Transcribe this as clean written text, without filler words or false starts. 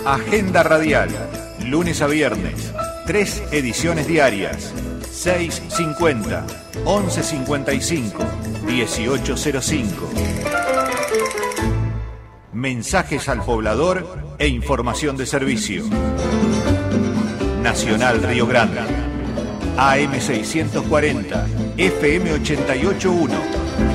Agenda radial, lunes a viernes, 3 ediciones diarias, 6:50, 11:55, 18:05. Mensajes al poblador e información de servicio. Nacional Río Grande, AM 640, FM 88.1.